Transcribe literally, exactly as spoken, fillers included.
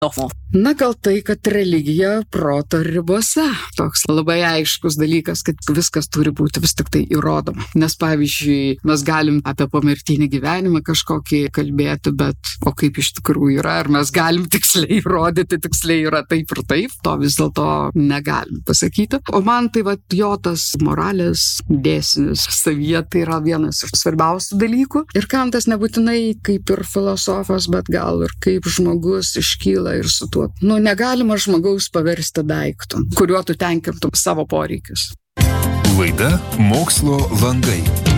Na, gal tai, kad religija proto ribose. Toks labai aiškus dalykas, kad viskas turi būti vis tik tai įrodoma. Nes, pavyzdžiui, mes galim apie pomirtinį gyvenimą kažkokį kalbėti, bet o kaip iš tikrųjų yra, ar mes galim tiksliai įrodyti, tiksliai yra taip ir taip, to vis dėlto negalim pasakyti. O man tai va, jo tas moralės dėsnis savyje tai yra vienas iš svarbiausių dalykų. Ir Kantas nebūtinai kaip ir filosofas, bet gal ir kaip žmogus iškyla ir su tuo. Nu, negalima žmogaus paversti daiktų, kuriuo tu tenkintum savo poreikius. Laida Mokslo langai.